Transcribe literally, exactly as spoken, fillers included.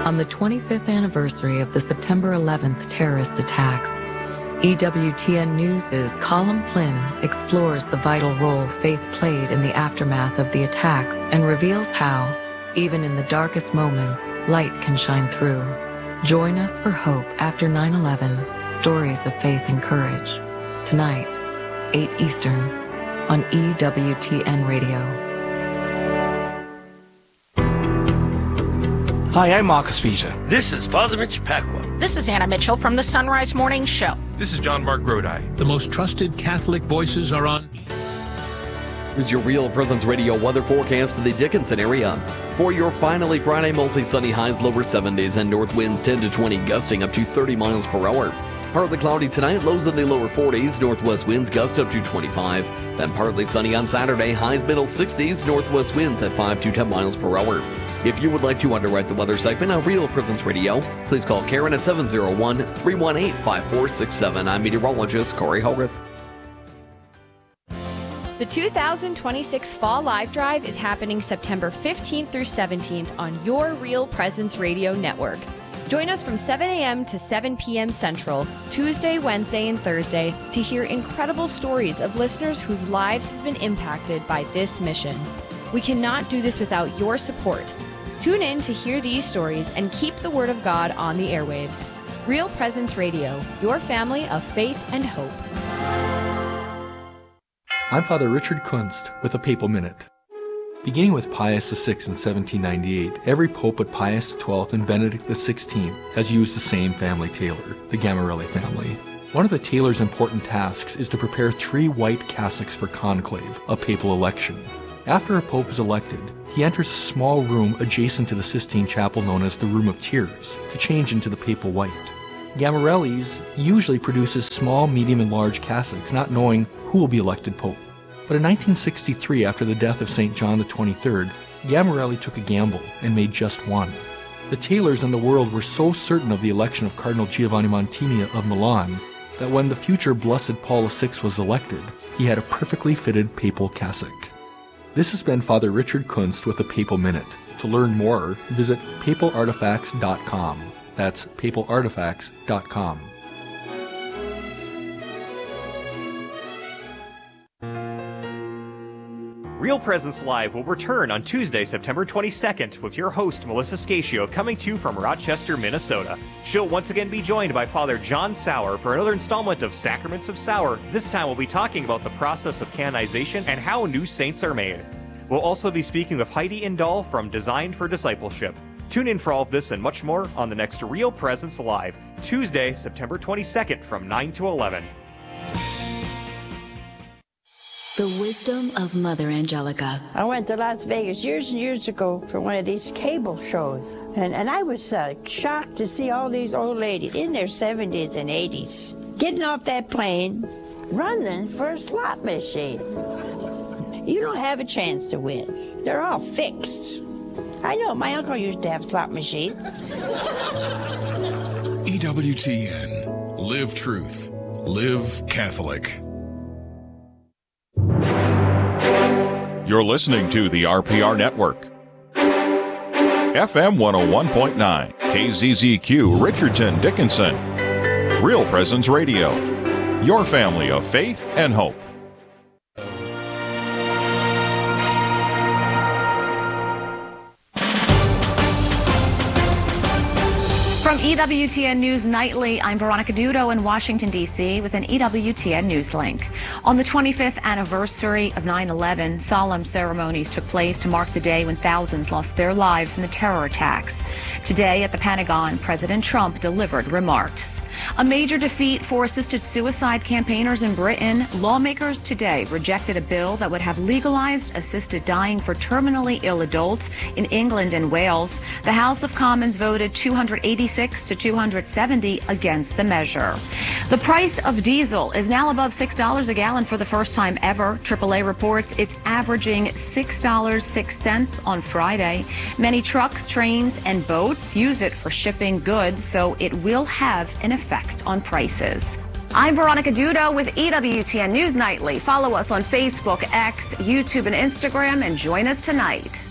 On the twenty-fifth anniversary of the September eleventh terrorist attacks, E W T N News' Colin Flynn explores the vital role faith played in the aftermath of the attacks and reveals how, even in the darkest moments, light can shine through. Join us for Hope After nine eleven, Stories of Faith and Courage. Tonight, eight Eastern, on E W T N Radio. Hi, I'm Marcus Peter. This is Father Mitch Pacwa. This is Anna Mitchell from the Sunrise Morning Show. This is John Mark Grodi. The most trusted Catholic voices are on. Here's your Real Presence Radio weather forecast for the Dickinson area. For your finally Friday, mostly sunny, highs lower seventies and north winds ten to twenty, gusting up to thirty miles per hour. Partly cloudy tonight, lows in the lower forties, northwest winds gust up to twenty-five. Then partly sunny on Saturday, highs middle sixties, northwest winds at five to ten miles per hour. If you would like to underwrite the weather segment on Real Presence Radio, please call Karen at seven oh one, three one eight, five four six seven. I'm meteorologist Corey Hogarth. The two thousand twenty-six Fall Live Drive is happening September fifteenth through seventeenth on your Real Presence Radio network. Join us from seven a.m. to seven p.m. Central, Tuesday, Wednesday, and Thursday to hear incredible stories of listeners whose lives have been impacted by this mission. We cannot do this without your support. Tune in to hear these stories and keep the Word of God on the airwaves. Real Presence Radio, your family of faith and hope. I'm Father Richard Kunst with a Papal Minute. Beginning with Pius the sixth in seventeen ninety-eight, every pope but Pius the twelfth and Benedict the sixteenth has used the same family tailor, the Gamarelli family. One of the tailor's important tasks is to prepare three white cassocks for conclave, a papal election. After a pope is elected, he enters a small room adjacent to the Sistine Chapel known as the Room of Tears to change into the papal white. Gamarelli's usually produces small, medium, and large cassocks, not knowing who will be elected pope. But in nineteen sixty-three, after the death of Saint John the twenty-third, Gamarelli took a gamble and made just one. The tailors in the world were so certain of the election of Cardinal Giovanni Montini of Milan that when the future Blessed Paul the sixth was elected, he had a perfectly fitted papal cassock. This has been Father Richard Kunst with the Papal Minute. To learn more, visit papal artifacts dot com. That's papal artifacts dot com. Real Presence Live will return on Tuesday, September twenty-second, with your host, Melissa Scaccio, coming to you from Rochester, Minnesota. She'll once again be joined by Father John Sauer for another installment of Sacraments of Sauer. This time we'll be talking about the process of canonization and how new saints are made. We'll also be speaking with Heidi Indahl from Designed for Discipleship. Tune in for all of this and much more on the next Real Presence Live, Tuesday, September twenty-second from nine to eleven. The wisdom of Mother Angelica. I went to Las Vegas years and years ago for one of these cable shows, and, and I was uh, shocked to see all these old ladies in their seventies and eighties getting off that plane, running for a slot machine. You don't have a chance to win. They're all fixed. I know, my uncle used to have slot machines. E W T N. Live truth. Live Catholic. You're listening to the R P R Network. F M one oh one point nine, K Z Z Q, Richardson, Dickinson. Real Presence Radio. Your family of faith and hope. From E W T N News Nightly, I'm Veronica Dudo in Washington, D C with an E W T N News link. On the twenty-fifth anniversary of nine eleven, solemn ceremonies took place to mark the day when thousands lost their lives in the terror attacks. Today at the Pentagon, President Trump delivered remarks. A major defeat for assisted suicide campaigners in Britain. Lawmakers today rejected a bill that would have legalized assisted dying for terminally ill adults in England and Wales. The House of Commons voted two hundred eighty-six to two hundred seventy against the measure. The price of diesel is now above six dollars a gallon for the first time ever. triple A reports it's averaging six dollars and six cents on Friday. Many trucks, trains, and boats use it for shipping goods, so it will have an effect on prices. I'm Veronica Dudo with E W T N News Nightly. Follow us on Facebook, X, YouTube, and Instagram, and join us tonight.